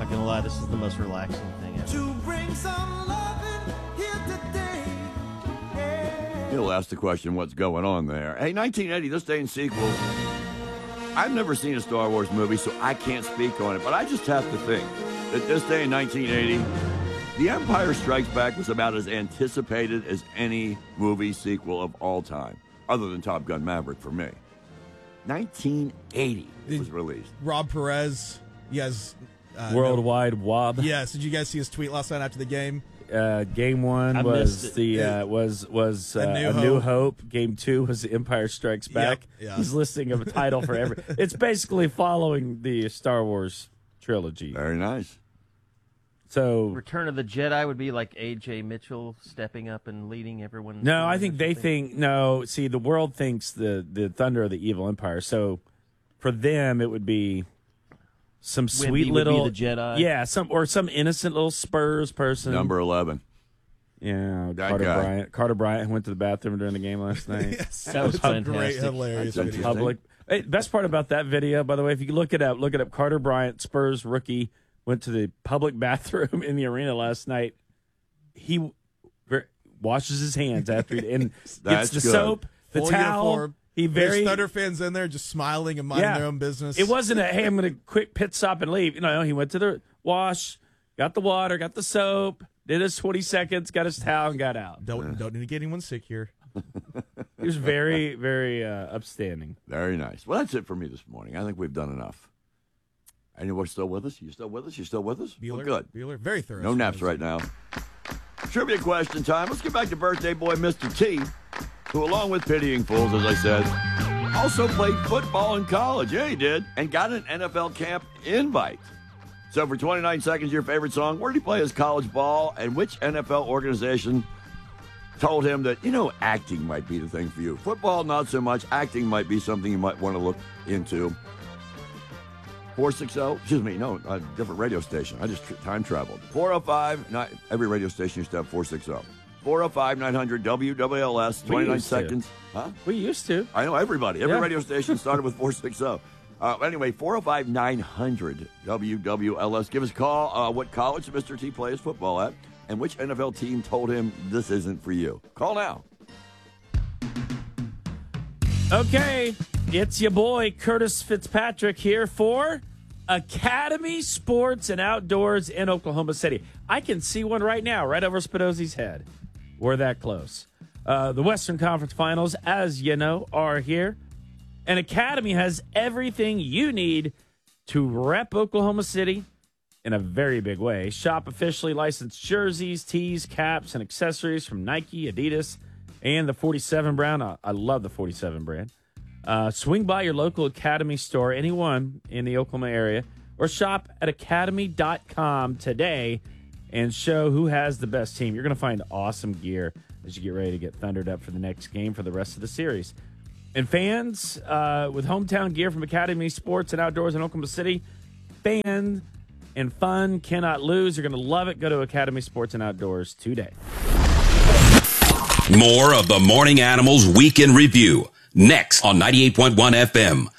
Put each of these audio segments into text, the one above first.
not going to lie, this is the most relaxing thing ever. To bring some loving here today. Yeah. He'll ask the question, what's going on there? Hey, 1980, this day in sequels. I've never seen a Star Wars movie, so I can't speak on it, but I just have to think that this day in 1980, The Empire Strikes Back was about as anticipated as any movie sequel of all time, other than Top Gun Maverick for me. 1980 it was released. Rob Perez, you guys... Worldwide Wob. Yes, did you guys see his tweet last night after the game? Game 1 was A New Hope. Game 2 was The Empire Strikes Back. Yep, yeah. He's listing a title for every. It's basically following the Star Wars trilogy. Very nice. So Return of the Jedi would be like A.J. Mitchell stepping up and leading everyone. No, I think they think no. See, the world thinks the Thunder of the Evil Empire. So for them, it would be some sweet little would be the Jedi. Yeah, some innocent little Spurs person. Number 11. Yeah, That Carter guy. Bryant. Carter Bryant went to the bathroom during the game last night. Yes, That was it's a great, fantastic. hilarious That's video. interesting. Hey, best part about that video, by the way, if you look it up Carter Bryant, Spurs rookie, went to the public bathroom in the arena last night. He washes his hands after and That's gets the good. soap, the Full towel. uniform. He There's Thunder fans in there just smiling and minding their own business. It wasn't hey, I'm going to quick pit stop and leave. He went to the wash, got the water, got the soap, did his 20 seconds, got his towel, and got out. Don't need to get anyone sick here. He was very, very upstanding. Very nice. Well, that's it for me this morning. I think we've done enough. Anyone still with us? You still with us? You still with us? Beeler, Well, good. Beeler, very thorough. No naps right now. Trivia question time. Let's get back to birthday boy Mr. T, who, along with Pitying Fools, as I said, also played football in college. Yeah, he did. And got an NFL camp invite. So for 29 seconds, your favorite song, where did he play his college ball, and which NFL organization told him that, acting might be the thing for you? Football, not so much. Acting might be something you might want to look into. 460, different radio station. I just time traveled. 405, every radio station used to have 460. 405-900 WWLS, 29 seconds. Huh? We used to. I know everybody. Every Yeah. radio station started with 460. Anyway, 405-900 WWLS. Give us a call. What college did Mr. T play his football at? And which NFL team told him this isn't for you? Call now. Okay, it's your boy Curtis Fitzpatrick here for Academy Sports and Outdoors in Oklahoma City. I can see one right now, right over Spinozzi's head. We're that close. The Western Conference Finals, as you know, are here. And Academy has everything you need to rep Oklahoma City in a very big way. Shop officially licensed jerseys, tees, caps, and accessories from Nike, Adidas, and the 47 brand. I love the 47 brand. Swing by your local Academy store, anyone in the Oklahoma area, or shop at academy.com today and show who has the best team. You're going to find awesome gear as you get ready to get thundered up for the next game for the rest of the series. And fans with hometown gear from Academy Sports and Outdoors in Oklahoma City, fan and fun cannot lose. You're going to love it. Go to Academy Sports and Outdoors today. More of the Morning Animals Week in Review next on 98.1 FM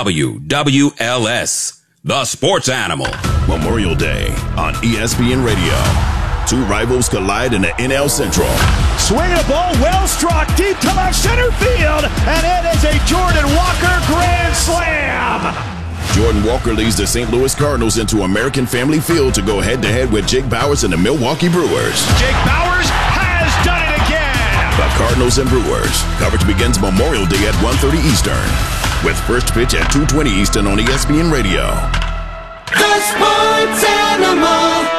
WWLS, the Sports Animal. Memorial Day on ESPN Radio. Two rivals collide in the NL Central. Swing a ball, well struck, deep to left center field, and it is a Jordan Walker grand slam. Jordan Walker leads the St. Louis Cardinals into American Family Field to go head-to-head with Jake Bauers and the Milwaukee Brewers. Jake Bauers has done it again. The Cardinals and Brewers. Coverage begins Memorial Day at 1:30 Eastern, with first pitch at 2:20 Eastern on ESPN Radio. The Sports Animal.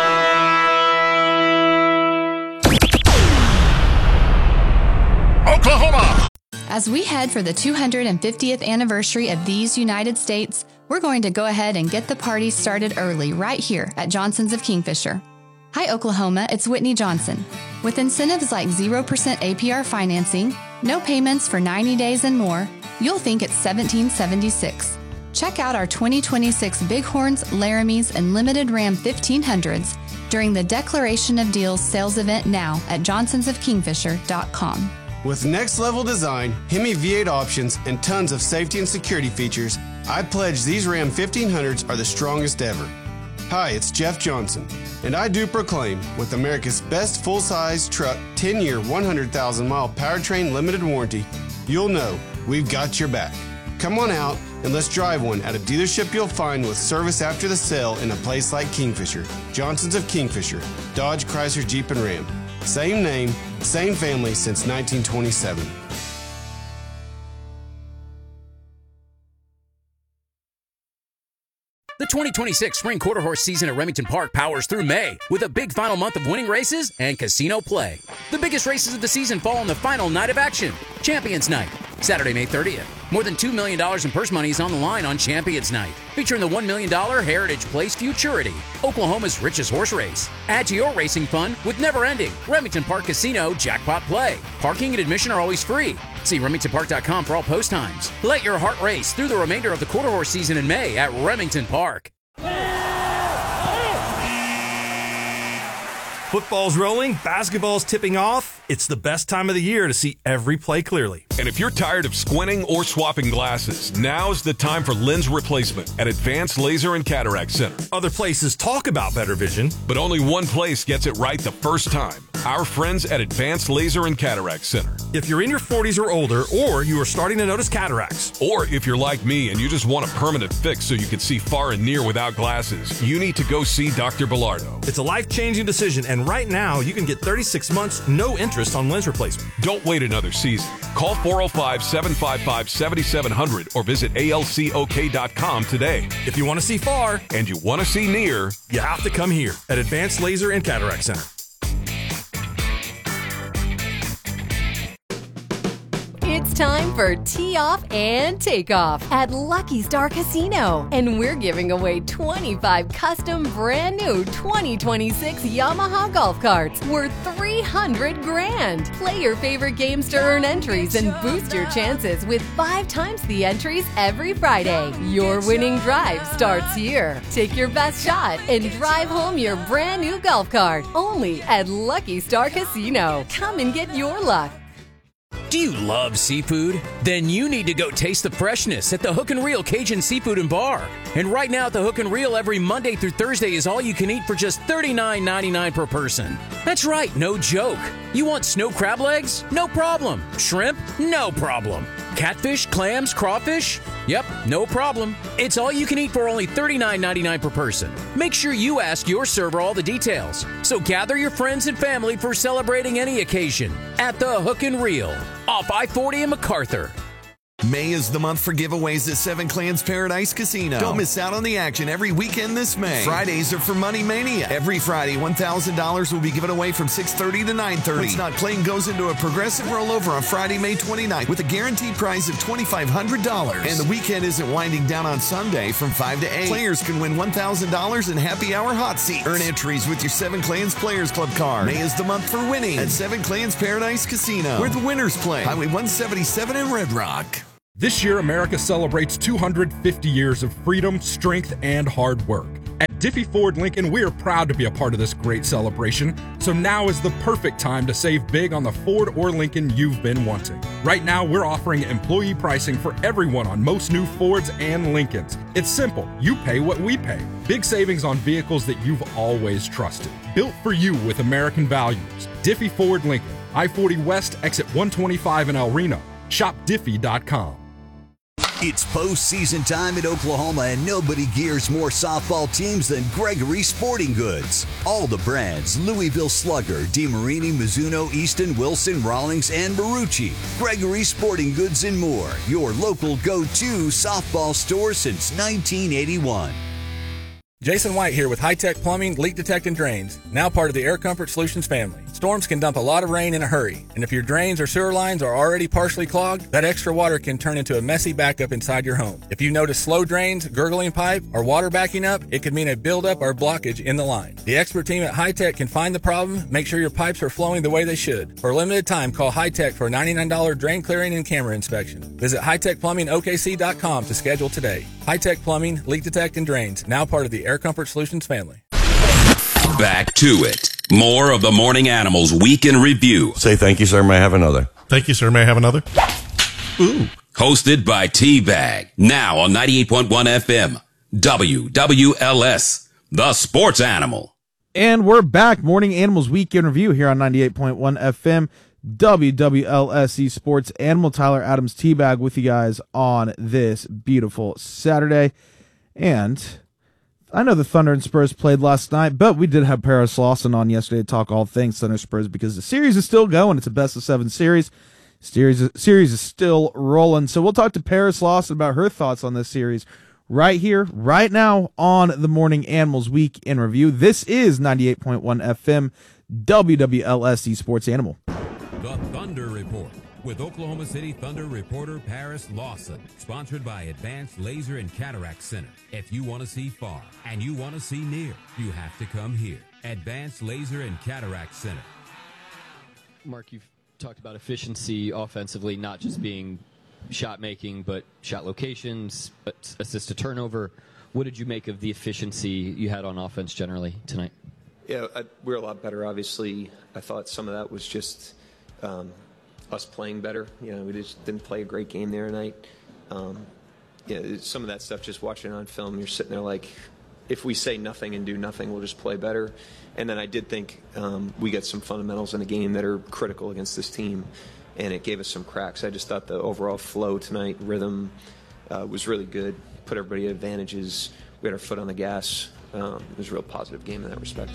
Oklahoma. As we head for the 250th anniversary of these United States, we're going to go ahead and get the party started early right here at Johnson's of Kingfisher. Hi, Oklahoma, it's Whitney Johnson. With incentives like 0% APR financing, no payments for 90 days and more, you'll think it's 1776. Check out our 2026 Bighorns, Laramies, and Limited Ram 1500s during the Declaration of Deals sales event now at johnsonsofkingfisher.com. With next-level design, Hemi V8 options, and tons of safety and security features, I pledge these Ram 1500s are the strongest ever. Hi, it's Jeff Johnson, and I do proclaim, with America's best full-size truck 10-year, 100,000-mile powertrain limited warranty, you'll know we've got your back. Come on out and let's drive one at a dealership you'll find with service after the sale in a place like Kingfisher. Johnson's of Kingfisher, Dodge, Chrysler, Jeep, and Ram. Same name, same family since 1927. The 2026 Spring Quarter Horse season at Remington Park powers through May with a big final month of winning races and casino play. The biggest races of the season fall on the final night of action, Champions Night, Saturday, May 30th. More than $2 million in purse money is on the line on Champions Night, featuring the $1 million Heritage Place Futurity, Oklahoma's richest horse race. Add to your racing fun with never-ending Remington Park Casino Jackpot Play. Parking and admission are always free. See RemingtonPark.com for all post times. Let your heart race through the remainder of the quarter horse season in May at Remington Park. Football's rolling, basketball's tipping off. It's the best time of the year to see every play clearly. And if you're tired of squinting or swapping glasses, now's the time for lens replacement at Advanced Laser and Cataract Center. Other places talk about better vision, but only one place gets it right the first time. Our friends at Advanced Laser and Cataract Center. If you're in your 40s or older, or you are starting to notice cataracts, or if you're like me and you just want a permanent fix so you can see far and near without glasses, you need to go see Dr. Bellardo. It's a life-changing decision, and right now you can get 36 months, no interest on lens replacement. Don't wait another season. Call 405-755-7700 or visit alcok.com today. If you want to see far and you want to see near, you have to come here at Advanced Laser and Cataract Center. It's time for Tee Off and Takeoff at Lucky Star Casino. And we're giving away 25 custom brand new 2026 Yamaha golf carts worth $300,000. Play your favorite games to earn entries and boost your chances with 5 times the entries every Friday. Your winning drive starts here. Take your best shot and drive home your brand new golf cart. Only at Lucky Star Casino. Come and get your luck. Do you love seafood? Then you need to go taste the freshness at the Hook and Reel Cajun Seafood and Bar. And right now at the Hook and Reel, every Monday through Thursday is all you can eat for just $39.99 per person. That's right, no joke. You want snow crab legs? No problem. Shrimp? No problem. Catfish, clams, crawfish? Yep, no problem. It's all you can eat for only $39.99 per person. Make sure you ask your server all the details. So gather your friends and family for celebrating any occasion at the Hook and Reel off I-40 in MacArthur. May is the month for giveaways at Seven Clans Paradise Casino. Don't miss out on the action every weekend this May. Fridays are for Money Mania. Every Friday, $1,000 will be given away from 6:30 to 9:30. What's not playing goes into a progressive rollover on Friday, May 29th with a guaranteed prize of $2,500. And the weekend isn't winding down on Sunday from 5 to 8. Players can win $1,000 in happy hour hot seats. Earn entries with your Seven Clans Players Club card. May is the month for winning at Seven Clans Paradise Casino, where the winners play. Highway 177 in Red Rock. This year, America celebrates 250 years of freedom, strength, and hard work. At Diffie Ford Lincoln, we are proud to be a part of this great celebration, so now is the perfect time to save big on the Ford or Lincoln you've been wanting. Right now, we're offering employee pricing for everyone on most new Fords and Lincolns. It's simple. You pay what we pay. Big savings on vehicles that you've always trusted. Built for you with American values. Diffie Ford Lincoln, I-40 West, exit 125 in El Reno. Shop Diffie.com. It's postseason time in Oklahoma, and nobody gears more softball teams than Gregory Sporting Goods. All the brands: Louisville Slugger, DeMarini, Mizuno, Easton, Wilson, Rawlings, and Marucci. Gregory Sporting Goods and more. Your local go-to softball store since 1981. Jason White here with High Tech Plumbing, Leak Detect and Drains, now part of the Air Comfort Solutions family. Storms can dump a lot of rain in a hurry, and if your drains or sewer lines are already partially clogged, that extra water can turn into a messy backup inside your home. If you notice slow drains, gurgling pipe, or water backing up, it could mean a buildup or blockage in the line. The expert team at High Tech can find the problem, make sure your pipes are flowing the way they should. For a limited time, call High Tech for a $99 drain clearing and camera inspection. Visit hightechplumbingokc.com to schedule today. High Tech Plumbing, Leak Detect and Drains, now part of the Air Comfort Solutions family. Back to it. More of the Morning Animals Week in Review. Say thank you, sir. May I have another? Thank you, sir. May I have another? Ooh. Hosted by T-Bag. Now on 98.1 FM. WWLS. the sports animal. And we're back. Morning Animals Week in Review here on 98.1 FM, WWLSE Sports Animal. Tyler Adams Teabag with you guys on this beautiful Saturday. And I know the Thunder and Spurs played last night, but we did have Paris Lawson on yesterday to talk all things Thunder Spurs because the series is still going. It's a best-of-7 series. Series is still rolling. So we'll talk to Paris Lawson about her thoughts on this series right here, right now on the Morning Animals Week in Review. This is 98.1 FM, WWLSE Sports Animal. The Thunder Report with Oklahoma City Thunder reporter Paris Lawson. Sponsored by Advanced Laser and Cataract Center. If you want to see far and you want to see near, you have to come here. Advanced Laser and Cataract Center. Mark, you've talked about efficiency offensively, not just being shot making, but shot locations, assist to turnover. What did you make of the efficiency you had on offense generally tonight? Yeah, we're a lot better. Obviously, I thought some of that was just us playing better. You know, we just didn't play a great game there tonight. Some of that stuff, just watching it on film, you're sitting there like, if we say nothing and do nothing, we'll just play better. And then I did think we got some fundamentals in the game that are critical against this team, and it gave us some cracks. I just thought the overall flow tonight, rhythm, was really good. Put everybody at advantages. We had our foot on the gas. It was a real positive game in that respect.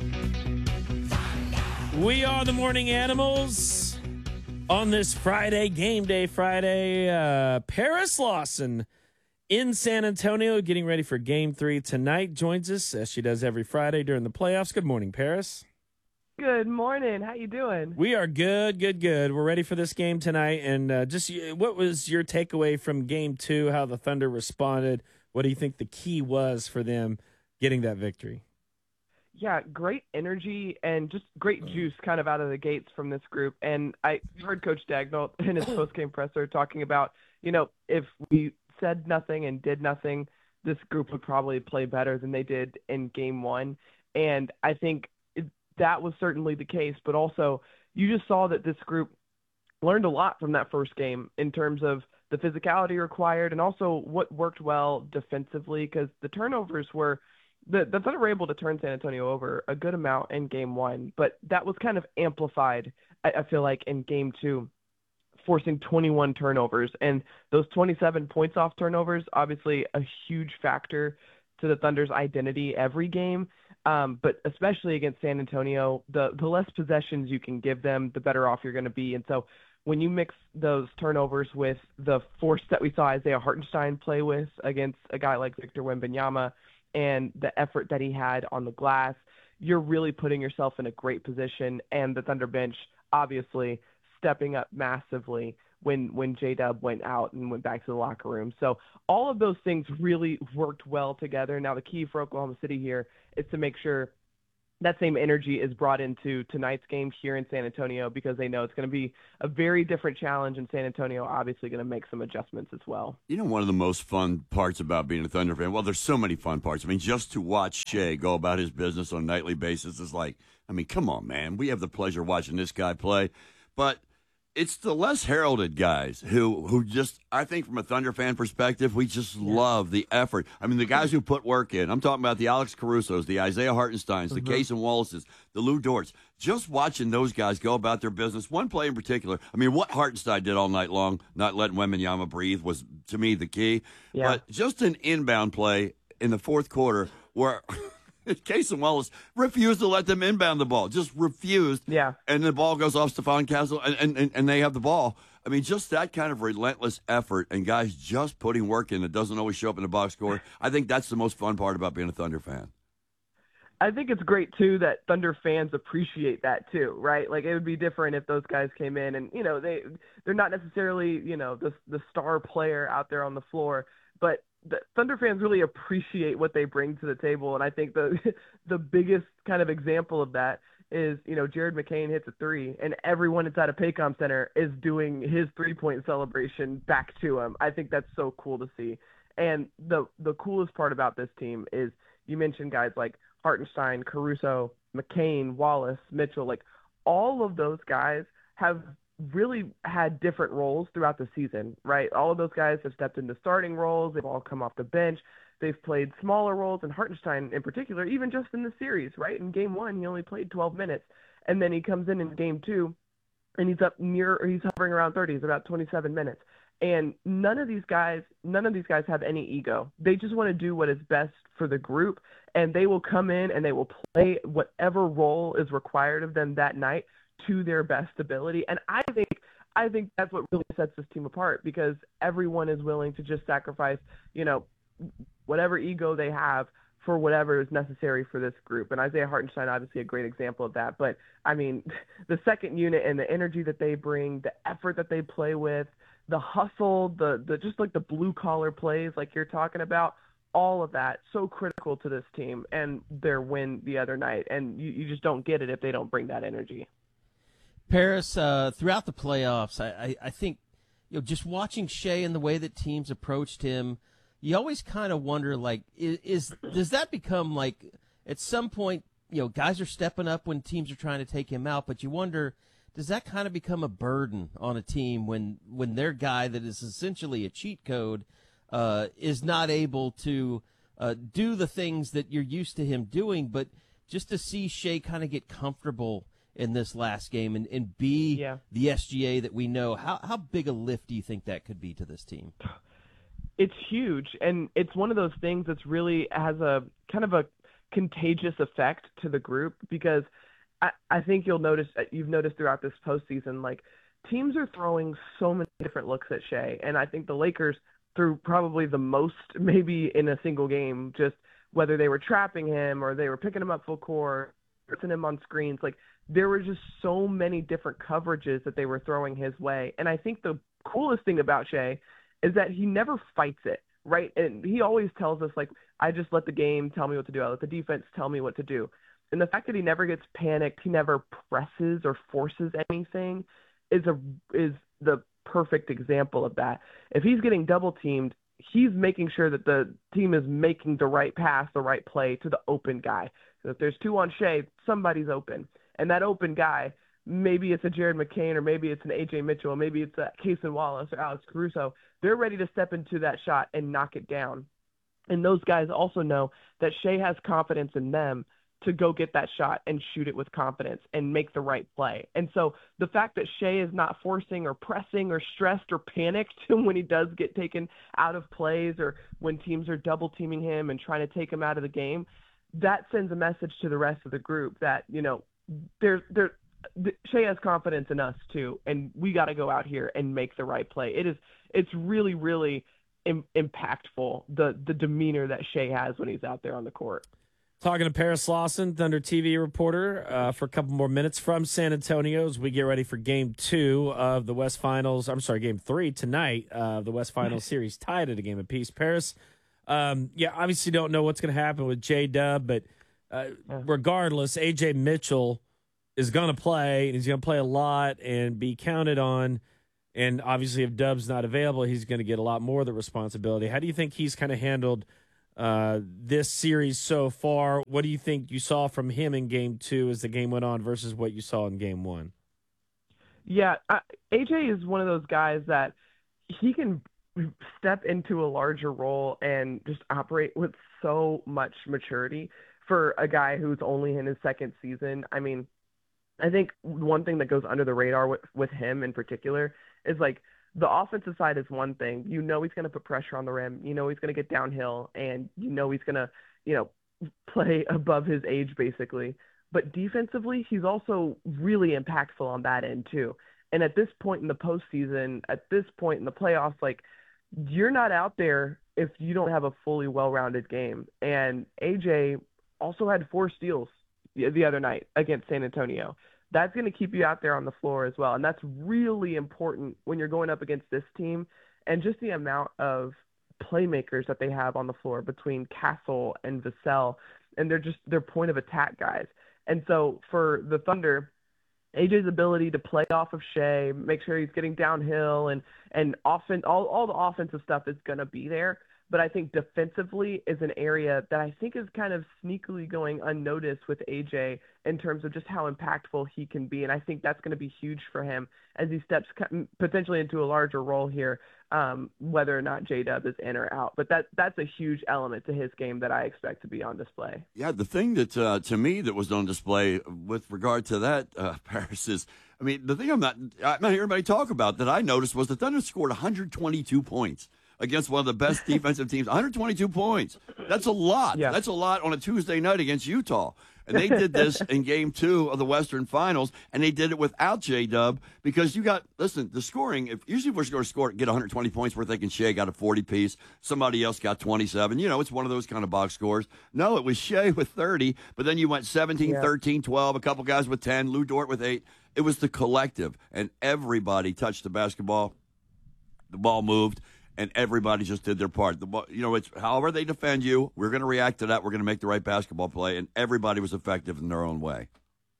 We are the Morning Animals on this Friday, Game Day Friday. Paris Lawson in San Antonio getting ready for Game 3 tonight. Joins us as she does every Friday during the playoffs. Good morning, Paris. Good morning. How you doing? We are good. We're ready for this game tonight. And just what was your takeaway from Game 2, how the Thunder responded? What do you think the key was for them getting that victory? Yeah, great energy and just great juice kind of out of the gates from this group. And I heard Coach Dagnall in his post-game presser talking about, if we said nothing and did nothing, this group would probably play better than they did in Game 1. And I think that was certainly the case, but also you just saw that this group learned a lot from that first game in terms of the physicality required and also what worked well defensively, because the turnovers were the Thunder were able to turn San Antonio over a good amount in Game 1, but that was kind of amplified, I feel like, in Game 2, forcing 21 turnovers. And those 27 points off turnovers, obviously a huge factor to the Thunder's identity every game. But especially against San Antonio, the less possessions you can give them, the better off you're going to be. And so when you mix those turnovers with the force that we saw Isaiah Hartenstein play with against a guy like Victor Wembanyama and the effort that he had on the glass, you're really putting yourself in a great position. And the Thunder bench obviously stepping up massively when J-Dub went out and went back to the locker room. So all of those things really worked well together. Now the key for Oklahoma City here is to make sure that same energy is brought into tonight's game here in San Antonio, because they know it's going to be a very different challenge, and San Antonio obviously going to make some adjustments as well. One of the most fun parts about being a Thunder fan, well, there's so many fun parts. I mean, just to watch Shea go about his business on a nightly basis is like, come on, man. We have the pleasure of watching this guy play. But it's the less heralded guys who just, I think from a Thunder fan perspective, we just love the effort. I mean, the guys who put work in. I'm talking about the Alex Carusos, the Isaiah Hartensteins, the Cason Wallaces, the Lou Dorts. Just watching those guys go about their business. One play in particular, what Hartenstein did all night long, not letting Wembanyama breathe, was, to me, the key. Yeah. But just an inbound play in the fourth quarter where Cason Wallace refused to let them inbound the ball, just refused. Yeah. And the ball goes off Stephon Castle, and they have the ball. Just that kind of relentless effort and guys just putting work in that doesn't always show up in the box score. I think that's the most fun part about being a Thunder fan. I think it's great, too, that Thunder fans appreciate that, too, right? Like, it would be different if those guys came in and, they're not necessarily, the star player out there on the floor, but the Thunder fans really appreciate what they bring to the table. And I think the biggest kind of example of that is, Jared McCain hits a three and everyone inside of Paycom Center is doing his 3-point celebration back to him. I think that's so cool to see. And the coolest part about this team is you mentioned guys like Hartenstein, Caruso, McCain, Wallace, Mitchell, like all of those guys have really had different roles throughout the season, right? All of those guys have stepped into starting roles. They've all come off the bench. they've played smaller roles, and Hartenstein in particular, even just in the series, right? In game 1, he only played 12 minutes, and then he comes in game 2, and he's hovering around 30. He's about 27 minutes. And none of these guys have any ego. They just want to do what is best for the group, and they will come in and they will play whatever role is required of them that night to their best ability. And I think that's what really sets this team apart, because everyone is willing to just sacrifice, whatever ego they have for whatever is necessary for this group. And Isaiah Hartenstein, obviously a great example of that. But I mean, the second unit and the energy that they bring, the effort that they play with, the hustle, the just like the blue collar plays like you're talking about, all of that so critical to this team and their win the other night. And you just don't get it if they don't bring that energy. Paris, throughout the playoffs, I think, just watching Shai and the way that teams approached him, you always kind of wonder, like, does that become, like, at some point, guys are stepping up when teams are trying to take him out, but you wonder, does that kind of become a burden on a team when their guy that is essentially a cheat code is not able to do the things that you're used to him doing, but just to see Shai kind of get comfortable in this last game and be the SGA that we know, how big a lift do you think that could be to this team? It's huge, and it's one of those things that's really has a kind of a contagious effect to the group, because I think you've noticed throughout this postseason, like, teams are throwing so many different looks at Shai, and I think the Lakers threw probably the most maybe in a single game, just whether they were trapping him or they were picking him up full court, putting him on screens. Like, there were just so many different coverages that they were throwing his way. And I think the coolest thing about Shai is that he never fights it, right? And he always tells us, like, I just let the game tell me what to do. I let the defense tell me what to do. And the fact that he never gets panicked, he never presses or forces anything is the perfect example of that. If he's getting double teamed, he's making sure that the team is making the right pass, the right play to the open guy. So if there's 2 on Shai, somebody's open. And that open guy, maybe it's a Jared McCain, or maybe it's an AJ Mitchell, or maybe it's a Cason Wallace or Alex Caruso. They're ready to step into that shot and knock it down. And those guys also know that Shai has confidence in them to go get that shot and shoot it with confidence and make the right play. And so the fact that Shai is not forcing or pressing or stressed or panicked when he does get taken out of plays, or when teams are double teaming him and trying to take him out of the game, that sends a message to the rest of the group that, Shai has confidence in us too, and we got to go out here and make the right play. It's really, really impactful, the demeanor that Shai has when he's out there on the court. Talking to Paris Lawson, Thunder TV reporter, for a couple more minutes from San Antonio as we get ready for Game 2 of the West Finals. I'm sorry, Game 3 tonight of the West Finals series, tied at a game apiece. Paris, obviously don't know what's going to happen with J-Dub, but regardless, AJ Mitchell is going to play, and he's going to play a lot and be counted on. And obviously, if Dub's not available, he's going to get a lot more of the responsibility. How do you think he's kind of handled this series so far? What do you think you saw from him in Game 2 as the game went on versus what you saw in Game 1? Yeah, AJ is one of those guys that he can step into a larger role and just operate with so much maturity for a guy who's only in his second season. I mean, I think one thing that goes under the radar with him in particular is, like, the offensive side is one thing. He's going to put pressure on the rim. He's going to get downhill, and he's going to, play above his age basically. But defensively, he's also really impactful on that end too. And at this point in the postseason, at this point in the playoffs, like, you're not out there if you don't have a fully well-rounded game. And AJ also had 4 steals the other night against San Antonio. That's going to keep you out there on the floor as well. And that's really important when you're going up against this team, and just the amount of playmakers that they have on the floor between Castle and Vassell, and they're point of attack guys. And so for the Thunder, AJ's ability to play off of Shai, make sure he's getting downhill, and often all the offensive stuff is going to be there. But I think defensively is an area that I think is kind of sneakily going unnoticed with AJ in terms of just how impactful he can be. And I think that's going to be huge for him as he steps potentially into a larger role here whether or not J-Dub is in or out. But that's a huge element to his game that I expect to be on display. Yeah, the thing that, to me, that was on display with regard to that, Paris, is, I mean, the thing I'm not hearing anybody talk about that I noticed was the Thunder scored 122 points against one of the best defensive teams. 122 points. That's a lot. Yeah. That's a lot on a Tuesday night against Utah. And they did this in Game 2 of the Western Finals, and they did it without J-Dub because the scoring, usually if we're going to get 120 points, we're thinking Shea got a 40-piece, somebody else got 27. It's one of those kind of box scores. No, it was Shea with 30, but then you went 17, 13, 12, a couple guys with 10, Lou Dort with 8. It was the collective, and everybody touched the basketball. The ball moved. And everybody just did their part. It's however they defend you, we're going to react to that. We're going to make the right basketball play, and everybody was effective in their own way.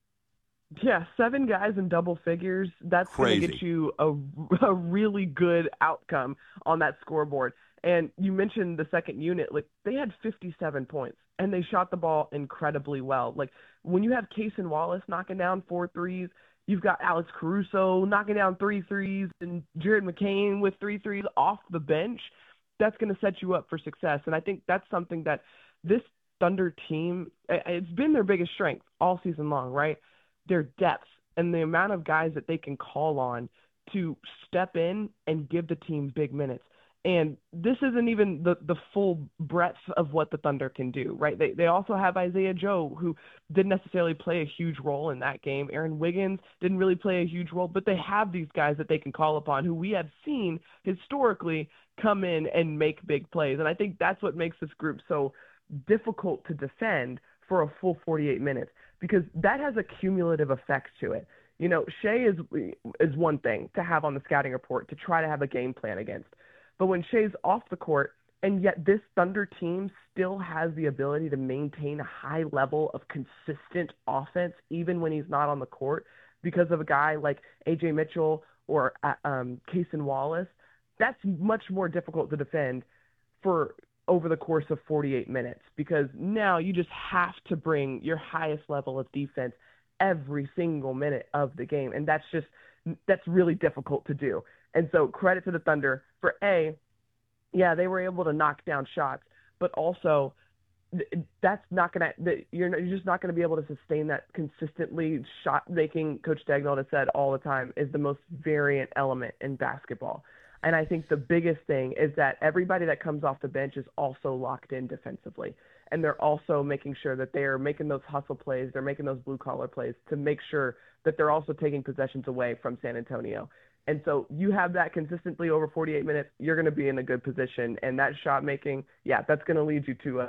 Yeah, 7 guys in double figures. That's going to get you a really good outcome on that scoreboard. And you mentioned the second unit. Like, they had 57 points, and they shot the ball incredibly well. Like, when you have Cason Wallace knocking down 4 threes, you've got Alex Caruso knocking down 3 threes and Jared McCain with 3 threes off the bench. That's going to set you up for success. And I think that's something that this Thunder team, it's been their biggest strength all season long, right? Their depth and the amount of guys that they can call on to step in and give the team big minutes. And this isn't even the full breadth of what the Thunder can do, right? They also have Isaiah Joe, who didn't necessarily play a huge role in that game. Aaron Wiggins didn't really play a huge role, but they have these guys that they can call upon who we have seen historically come in and make big plays. And I think that's what makes this group so difficult to defend for a full 48 minutes, because that has a cumulative effect to it. Shea is one thing to have on the scouting report to try to have a game plan against. But when Shea's off the court, and yet this Thunder team still has the ability to maintain a high level of consistent offense even when he's not on the court because of a guy like A.J. Mitchell or Cason Wallace, that's much more difficult to defend for over the course of 48 minutes, because now you just have to bring your highest level of defense every single minute of the game, and that's really difficult to do. And so credit to the Thunder for they were able to knock down shots, but also that's not going to, you're just not going to be able to sustain that consistently. Shot making, Coach Daigneault has said all the time, is the most variant element in basketball. And I think the biggest thing is that everybody that comes off the bench is also locked in defensively. And they're also making sure that they're making those hustle plays, they're making those blue-collar plays to make sure that they're also taking possessions away from San Antonio. And so you have that consistently over 48 minutes, you're going to be in a good position. And that shot making, that's going to lead you to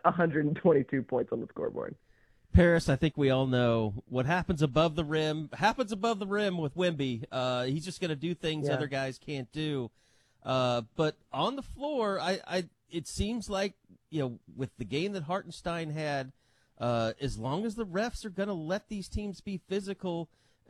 122 points on the scoreboard. Paris, I think we all know what happens above the rim with Wemby. He's just going to do things other guys can't do. But on the floor, it seems like, with the game that Hartenstein had, as long as the refs are going to let these teams be physical,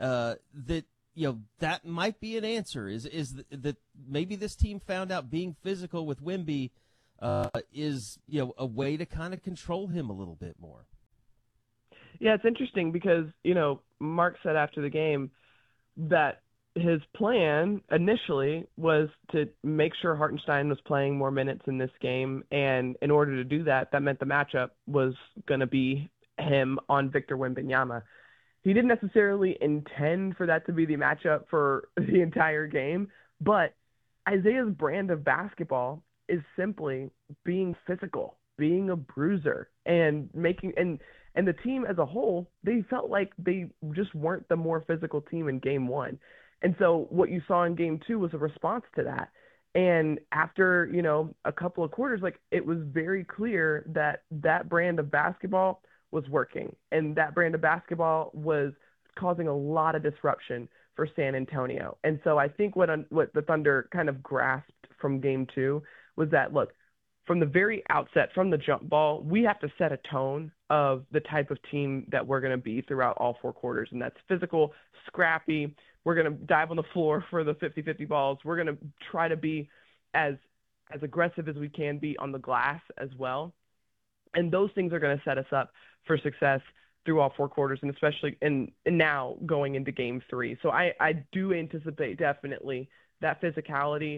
that might be an answer. Is that maybe this team found out being physical with Wemby is a way to kind of control him a little bit more. Yeah, it's interesting because Mark said after the game that his plan initially was to make sure Hartenstein was playing more minutes in this game, and in order to do that, that meant the matchup was going to be him on Victor Wembanyama. He didn't necessarily intend for that to be the matchup for the entire game, but Isaiah's brand of basketball is simply being physical, being a bruiser, and and the team as a whole, they felt like they just weren't the more physical team in Game 1. And so what you saw in Game 2 was a response to that. And after, a couple of quarters, it was very clear that that brand of basketball was working, and that brand of basketball was causing a lot of disruption for San Antonio. And so I think what the Thunder kind of grasped from Game 2 was that, look, from the very outset, from the jump ball, we have to set a tone of the type of team that we're going to be throughout all 4 quarters, and that's physical, scrappy. We're going to dive on the floor for the 50-50 balls. We're going to try to be as aggressive as we can be on the glass as well. And those things are going to set us up for success through all 4 quarters, and especially in now going into Game 3. So I do anticipate definitely that physicality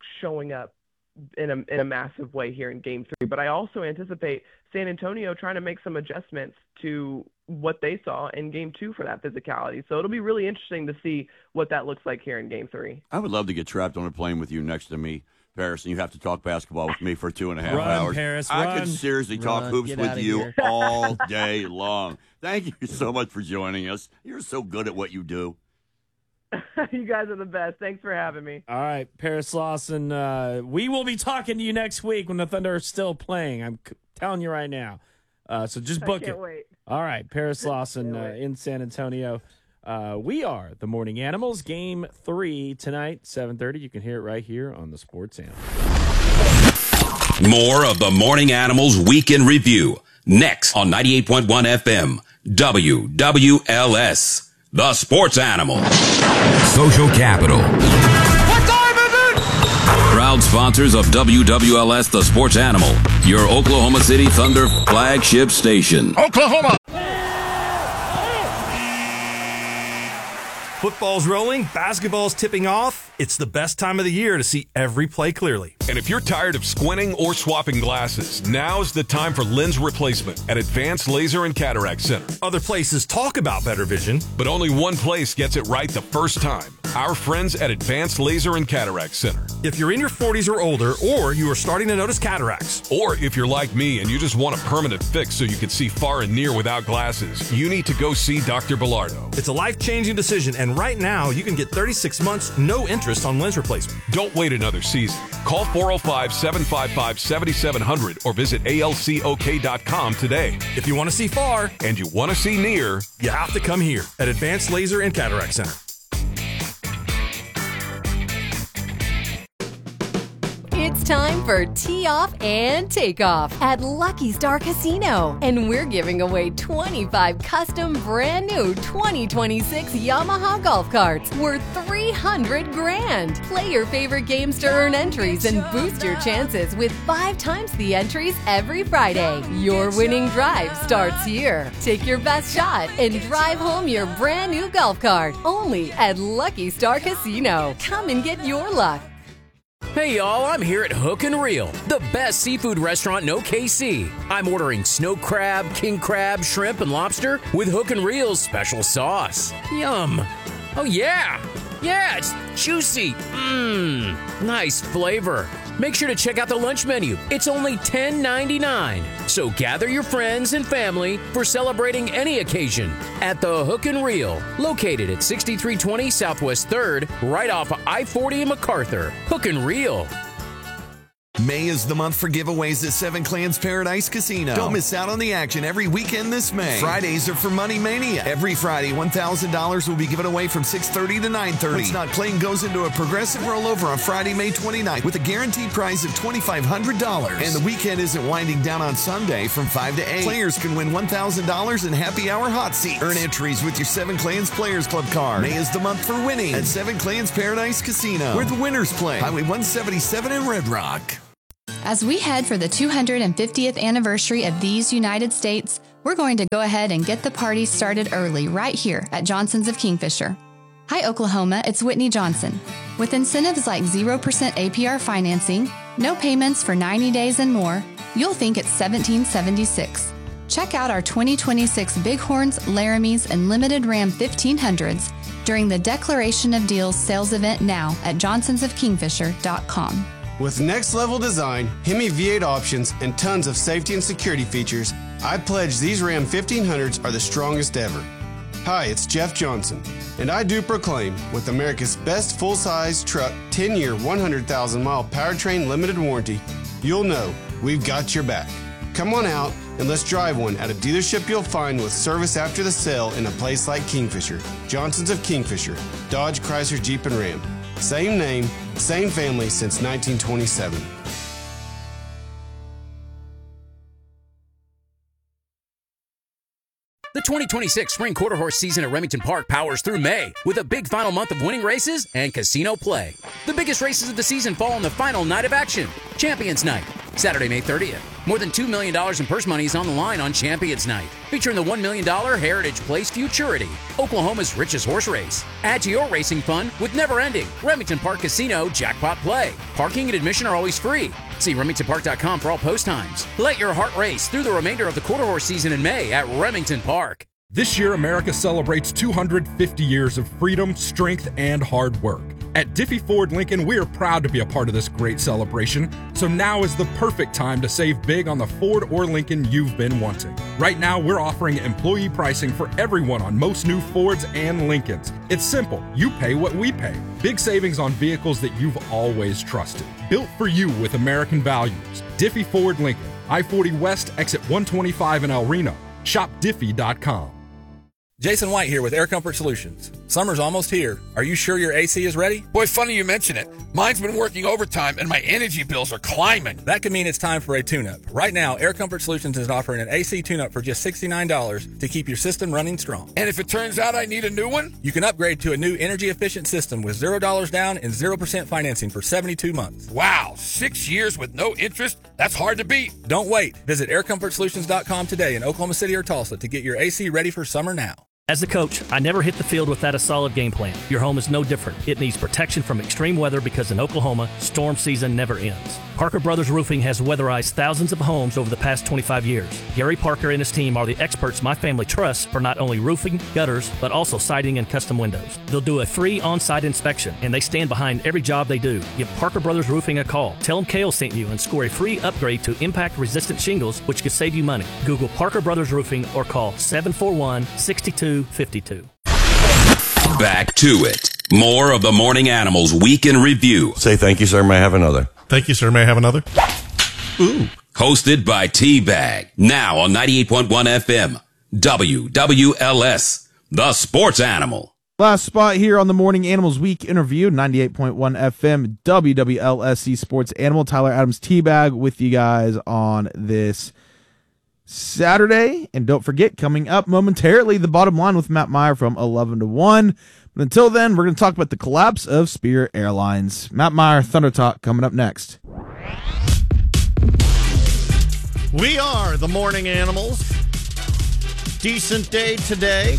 showing up in a massive way here in Game 3. But I also anticipate San Antonio trying to make some adjustments to what they saw in Game 2 for that physicality. So it'll be really interesting to see what that looks like here in Game 3. I would love to get trapped on a plane with you next to me, Paris, and you have to talk basketball with me for 2.5 hours. Paris, I could seriously talk hoops with you all day long. Thank you so much for joining us. You're so good at what you do. You guys are the best. Thanks for having me. All right, Paris Lawson, we will be talking to you next week when the Thunder are still playing. I'm telling you right now. So just book I can't wait. All right, Paris Lawson in San Antonio. We are the Morning Animals. Game 3 tonight, 7:30. You can hear it right here on the Sports Animal. More of the Morning Animals Week in Review next on 98.1 FM WWLS. The Sports Animal. Social Capital. What time is it? Proud sponsors of WWLS The Sports Animal, your Oklahoma City Thunder flagship station. Oklahoma. Football's rolling, basketball's tipping off. It's the best time of the year to see every play clearly. And if you're tired of squinting or swapping glasses, now's the time for lens replacement at Advanced Laser and Cataract Center. Other places talk about better vision, but only one place gets it right the first time. Our friends at Advanced Laser and Cataract Center. If you're in your 40s or older, or you are starting to notice cataracts, or if you're like me and you just want a permanent fix so you can see far and near without glasses, you need to go see Dr. Bilardo. It's a life-changing decision, and right now you can get 36 months, no interest on lens replacement. Don't wait another season. Call 405-755-7700 or visit alcok.com today. If you want to see far and you want to see near, you have to come here at Advanced Laser and Cataract Center. It's time for Tee Off and Takeoff at Lucky Star Casino. And we're giving away 25 custom brand new 2026 Yamaha golf carts worth $300,000. Play your favorite games to earn entries and boost your chances with 5 times the entries every Friday. Your winning drive starts here. Take your best shot and drive home your brand new golf cart. Only at Lucky Star Casino. Come and get your luck. Hey y'all, I'm here at Hook and Reel, the best seafood restaurant in OKC. I'm ordering snow crab, king crab, shrimp, and lobster with Hook and Reel's special sauce. Yum. Oh yeah, it's juicy. Nice flavor. Make sure to check out the lunch menu. It's only $10.99. So gather your friends and family for celebrating any occasion at the Hook and Reel, located at 6320 Southwest 3rd, right off of I-40 in MacArthur. Hook and Reel. May is the month for giveaways at Seven Clans Paradise Casino. Don't miss out on the action every weekend this May. Fridays are for Money Mania. Every Friday, $1,000 will be given away from 6:30 to 9:30. What's not claimed goes into a progressive rollover on Friday, May 29th with a guaranteed prize of $2,500. And the weekend isn't winding down on Sunday from 5 to 8. Players can win $1,000 in happy hour hot seats. Earn entries with your Seven Clans Players Club card. May is the month for winning at Seven Clans Paradise Casino, where the winners play. Highway 177 in Red Rock. As we head for the 250th anniversary of these United States, we're going to go ahead and get the party started early right here at Johnson's of Kingfisher. Hi, Oklahoma, it's Whitney Johnson. With incentives like 0% APR financing, no payments for 90 days and more, you'll think it's 1776. Check out our 2026 Bighorns, Laramies, and Limited Ram 1500s during the Declaration of Deals sales event now at johnsonsofkingfisher.com. With next-level design, Hemi V8 options, and tons of safety and security features, I pledge these Ram 1500s are the strongest ever. Hi, it's Jeff Johnson, and I do proclaim, with America's best full-size truck, 10-year, 100,000-mile powertrain limited warranty, you'll know we've got your back. Come on out and let's drive one at a dealership you'll find with service after the sale in a place like Kingfisher. Johnson's of Kingfisher, Dodge, Chrysler, Jeep, and Ram. Same name, same family since 1927. The 2026 Spring Quarter Horse season at Remington Park powers through May with a big final month of winning races and casino play. The biggest races of the season fall on the final night of action, Champions Night. Saturday, May 30th. More than $2 million in purse money is on the line on Champions Night, featuring the $1 million Heritage Place Futurity, Oklahoma's richest horse race. Add to your racing fun with never-ending Remington Park Casino Jackpot Play. Parking and admission are always free. See RemingtonPark.com for all post times. Let your heart race through the remainder of the quarter horse season in May at Remington Park. This year, America celebrates 250 years of freedom, strength, and hard work. At Diffie Ford Lincoln, we are proud to be a part of this great celebration, so now is the perfect time to save big on the Ford or Lincoln you've been wanting. Right now, we're offering employee pricing for everyone on most new Fords and Lincolns. It's simple. You pay what we pay. Big savings on vehicles that you've always trusted. Built for you with American values. Diffie Ford Lincoln, I-40 West, exit 125 in El Reno. Shop Diffie.com. Jason White here with Air Comfort Solutions. Summer's almost here. Are you sure your AC is ready? Boy, funny you mention it. Mine's been working overtime and my energy bills are climbing. That could mean it's time for a tune-up. Right now, Air Comfort Solutions is offering an AC tune-up for just $69 to keep your system running strong. And if it turns out I need a new one? You can upgrade to a new energy-efficient system with $0 down and 0% financing for 72 months. Wow, 6 years with no interest? That's hard to beat. Don't wait. Visit aircomfortsolutions.com today in Oklahoma City or Tulsa to get your AC ready for summer now. As a coach, I never hit the field without a solid game plan. Your home is no different. It needs protection from extreme weather because in Oklahoma, storm season never ends. Parker Brothers Roofing has weatherized thousands of homes over the past 25 years. Gary Parker and his team are the experts my family trusts for not only roofing, gutters, but also siding and custom windows. They'll do a free on-site inspection, and they stand behind every job they do. Give Parker Brothers Roofing a call. Tell them Kale sent you and score a free upgrade to impact-resistant shingles, which could save you money. Google Parker Brothers Roofing or call 741-6252. Back to it. More of the Morning Animals Week in Review. Say thank you, sir. May I have another? Thank you, sir. May I have another? Ooh. Hosted by T-Bag. Now on 98.1 FM. WWLS. The Sports Animal. Last spot here on the Morning Animals Week interview, 98.1 FM, WWLSC Sports Animal. Tyler Adams T-Bag with you guys on this Saturday. And don't forget, coming up momentarily, The Bottom Line with Matt Meyer from 11 to 1. But until then, we're going to talk about the collapse of Spirit Airlines. Matt Meyer, Thunder Talk, coming up next. We are the Morning Animals. Decent day today.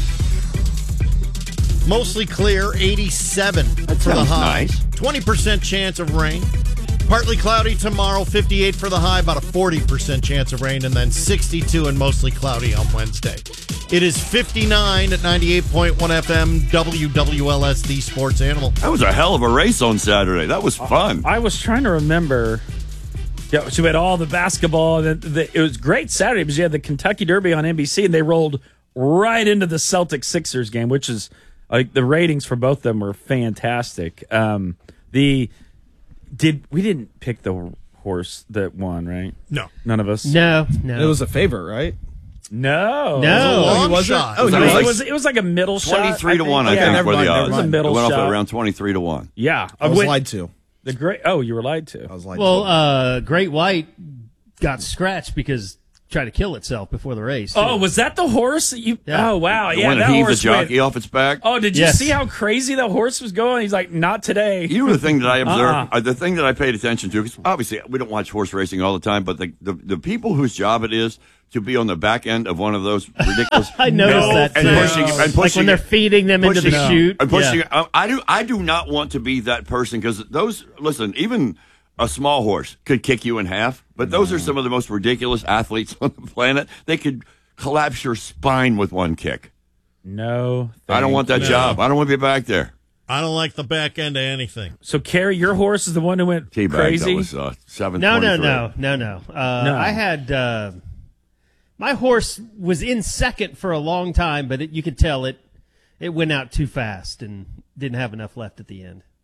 Mostly clear, 87 for the high. Nice. 20% chance of rain. Partly cloudy tomorrow, 58 for the high, about a 40% chance of rain, and then 62 and mostly cloudy on Wednesday. It is 59 at 98.1 FM, WWLS, the Sports Animal. That was a hell of a race on Saturday. That was fun. I was trying to remember. Yeah, so we had all the basketball. It was great Saturday because you had the Kentucky Derby on NBC, and they rolled right into the Celtics-Sixers game, which is like the ratings for both of them were fantastic. We didn't pick the horse that won, right? No. None of us? No. It was a favorite, right? No. It was a long shot. Oh, it was like a middle shot. 23 to 1, I think, were the odds. It was a middle it went shot. off at around 23 to 1. Yeah. I was lied to. You were lied to. I was lied to. Great White got scratched because tried to kill itself before the race. Oh, was that the horse? Oh, wow. The Yeah, one that that heaved horse the jockey went. off its back. Oh, did you see how crazy that horse was going? He's like, not today. You know the thing that I observed, the thing that I paid attention to, because obviously we don't watch horse racing all the time, but the people whose job it is to be on the back end of one of those ridiculous. I noticed that and pushing, and pushing, like when they're feeding them into the chute. And pushing. I do not want to be that person because those. Listen, even a small horse could kick you in half, but those are some of the most ridiculous athletes on the planet. They could collapse your spine with one kick. No, I don't want that job. I don't want to be back there. I don't like the back end of anything. So, Carrie, your horse is the one who went crazy? That was 7:23. No. I had my horse was in second for a long time, but you could tell it went out too fast and didn't have enough left at the end.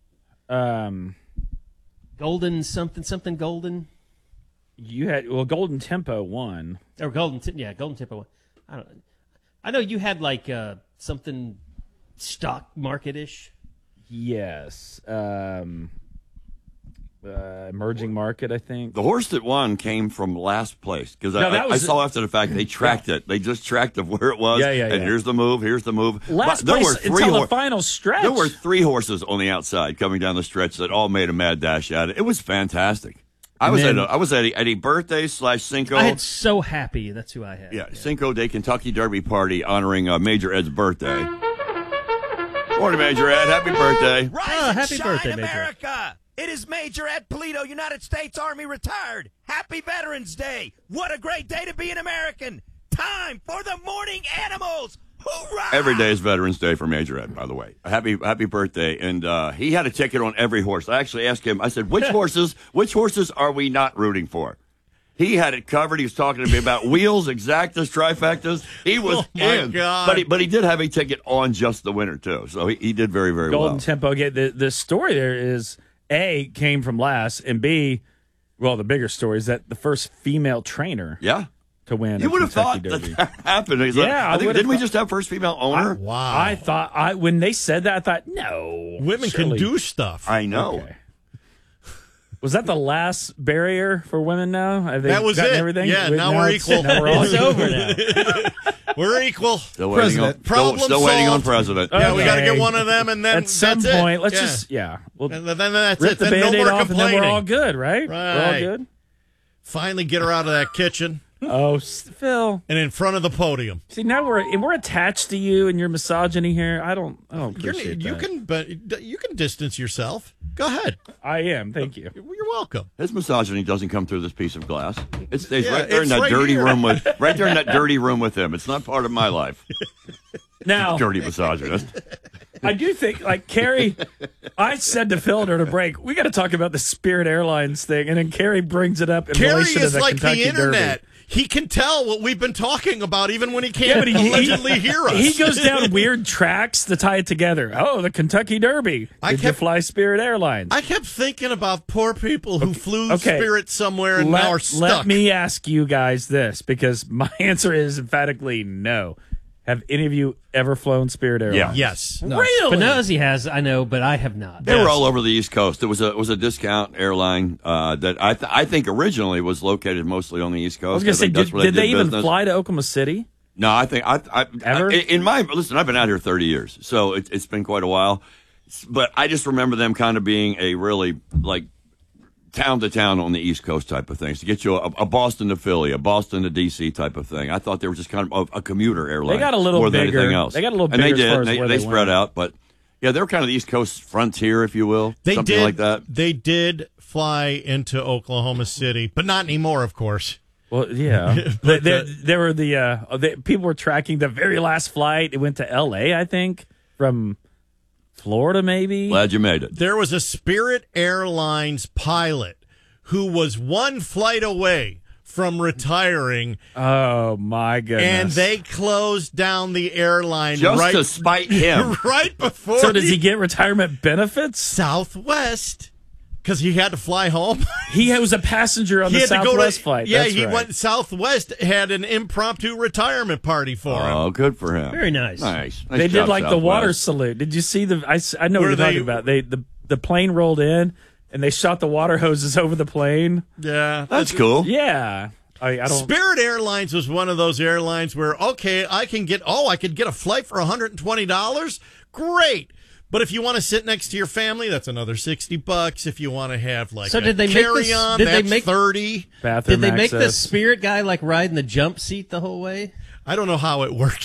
Golden something golden. You had Golden Tempo won. Or Golden Tempo won. I know you had like something stock market-ish. Yes. Emerging market, I think. The horse that won came from last place because I saw after the fact they tracked it. They just tracked of where it was. And here's the move. Last place until the final stretch. There were 3 horses on the outside coming down the stretch that all made a mad dash at it. It was fantastic. I was at a birthday / Cinco. I had So Happy. That's who I had. Yeah, Cinco de Kentucky Derby party honoring Major Ed's birthday. Morning, Major Ed. Happy birthday. Rise happy and birthday, shine, Major. America. It is Major Ed Polito, United States Army retired. Happy Veterans Day. What a great day to be an American. Time for the morning animals. Hoorah! Every day is Veterans Day for Major Ed, by the way. Happy birthday. And he had a ticket on every horse. I actually asked him, I said, which horses are we not rooting for? He had it covered. He was talking to me about wheels, exactas, trifectas. He was in. God. But he did have a ticket on just the winner, too. So he did very, very well. Golden Tempo. The story there is, A, came from last, and B, well, the bigger story is that the first female trainer to win. You would have thought Derby. that happened. He's Yeah, didn't we just have first female owner? Wow. I thought, when they said that, I thought, no. Women surely. can do stuff. I know. Okay. Was that the last barrier for women now? Have they That was gotten it. everything? Yeah, now we're equal. Now we're all It's over now. We're equal. Still waiting on, Problem still waiting on solved. president. Yeah, we got to Okay. get one of them, and then At some that's point, it. let's just, we'll And then that's rip it. the Then no Band-Aid more off, and then complaining. we're all good, right? We're all Right. good. Finally get her out of that kitchen Oh, Phil. and in front of the podium. See, now we're attached to you and your misogyny here. I don't appreciate that. You can distance yourself. Go ahead. I am. Thank you. You're welcome. His misogyny doesn't come through this piece of glass. It stays Yeah, right there in it's that right dirty here. room right there in that dirty room with him. It's not part of my life. Now, Dirty misogynist. I do think, like, Carrie, I said to Phil during a break, we got to talk about the Spirit Airlines thing, and then Carrie brings it up in Carrie relation to is the like Kentucky the internet. Derby. He can tell what we've been talking about even when he Yeah, can't but he allegedly hear us. He goes down weird tracks to tie it together. Oh, the Kentucky Derby. Did you fly Spirit Airlines? I kept thinking about poor people who flew Spirit somewhere and now are stuck. Let me ask you guys this, because my answer is emphatically no. Have any of you ever flown Spirit Airlines? Yeah. Yes. No. Really? Spinozzi has, I know, but I have not. They were all over the East Coast. It was a discount airline that I think originally was located mostly on the East Coast. I was going to say, think that's where did they even business. fly to Oklahoma City? No, I think Ever? listen, I've been out here 30 years, so it's been quite a while. But I just remember them kind of being a really like town to town on the East Coast type of things to get you a Boston to Philly, a Boston to DC type of thing. I thought they were just kind of a commuter airline. They got a little more than bigger. anything else. They got a little and bigger they as far did. as where They they spread went. out, but yeah, they were kind of the East Coast frontier, if you will, They something did, like that. They did fly into Oklahoma City, but not anymore, of course. Well, yeah. But there were people were tracking the very last flight. It went to L.A., I think, from Florida, maybe. Glad you made it. There was a Spirit Airlines pilot who was one flight away from retiring. Oh, my goodness. And they closed down the airline Just to spite him. right before. So does he get retirement benefits? Southwest. Because he had to fly home. He was a passenger on He the had to go Southwest to, flight. Yeah, That's he right. went. Southwest had an impromptu retirement party for him. Oh, good for him. Very nice. Nice. They did job, like the Southwest. water salute. Did you see the? I know what Where you're they- talking about. The plane rolled in and they shot the water hoses over the plane. Yeah, That's cool. Yeah, I don't. Spirit Airlines was one of those airlines where I could get a flight for $120. Great. But if you want to sit next to your family, that's another $60. If you want to have like So did they make this- carry-on, did they that's make- $30. Bathroom Did they make the access. Spirit guy like ride in the jump seat the whole way? I don't know how it worked